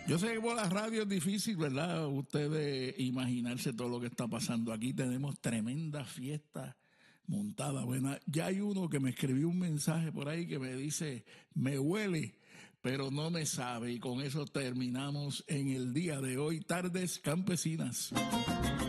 Yo sé que por la radio es difícil, ¿verdad? Ustedes imaginarse todo lo que está pasando. Aquí tenemos tremenda fiesta montada. Bueno, ya hay uno que me escribió un mensaje por ahí que me dice, me huele, pero no me sabe. Y con eso terminamos en el día de hoy, Tardes Campesinas.